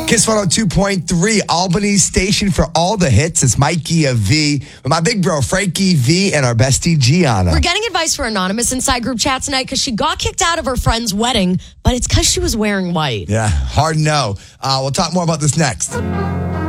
Kiss 102.3, Albany's station for all the hits. It's Mikey of V with my big bro, Frankie V, and our bestie, Gianna. We're getting advice for Anonymous inside group chat tonight because she got kicked out of her friend's wedding, but it's because she was wearing white. Yeah, hard no. We'll talk more about this next.